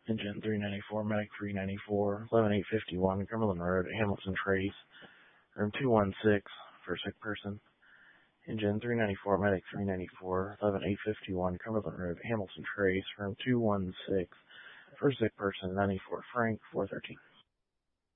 Engine 394, Medic 394, 11851, Cumberland Road, Hamilton Trace, room 216 for a sick person. Engine 394, Medic 394, 11851, Cumberland Road, Hamilton Trace, room 216 for a sick person, 94 Frank, 413.